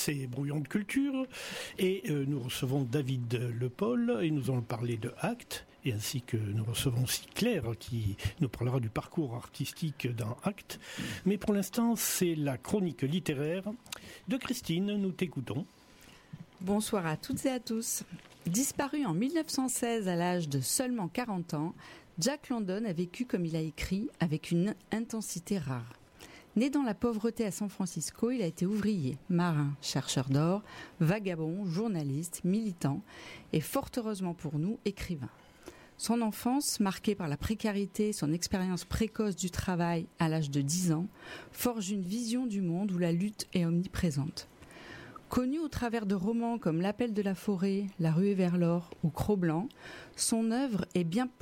c'est Brouillon de culture et nous recevons David Lepol et nous allons parler de Actes, et ainsi que nous recevons aussi Claire qui nous parlera du parcours artistique dans Actes. Mais pour l'instant, c'est la chronique littéraire de Christine, nous t'écoutons. Bonsoir à toutes et à tous. Disparu en 1916 à l'âge de seulement 40 ans, Jack London a vécu comme il a écrit, avec une intensité rare. Né dans la pauvreté à San Francisco, il a été ouvrier, marin, chercheur d'or, vagabond, journaliste, militant et fort heureusement pour nous, écrivain. Son enfance, marquée par la précarité, son expérience précoce du travail à l'âge de 10 ans, forge une vision du monde où la lutte est omniprésente. Connu au travers de romans comme L'Appel de la forêt, La ruée vers l'or ou Cro-Blanc, son œuvre est bien